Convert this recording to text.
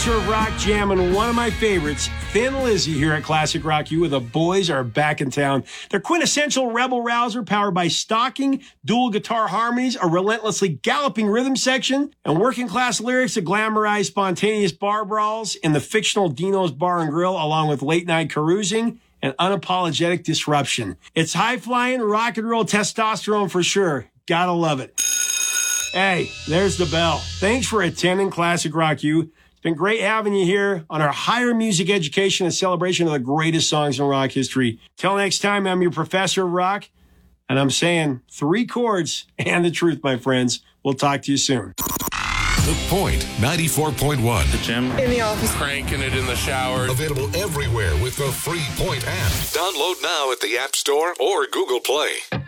professor of rock jamming one of my favorites, Thin Lizzy, here at Classic Rock U, where the boys are back in town. They're quintessential rebel rouser powered by stocking, dual guitar harmonies, a relentlessly galloping rhythm section, and working class lyrics that glamorize spontaneous bar brawls in the fictional Dino's Bar and Grill, along with late night carousing and unapologetic disruption. It's high-flying rock and roll testosterone for sure. Gotta love it. Hey, there's the bell. Thanks for attending Classic Rock U. It's been great having you here on our higher music education and celebration of the greatest songs in rock history. Till next time, I'm your professor of rock, and I'm saying 3 chords and the truth, my friends. We'll talk to you soon. The Point 94.1. The gym. In the office. Cranking it in the shower. Available everywhere with the free Point app. Download now at the App Store or Google Play.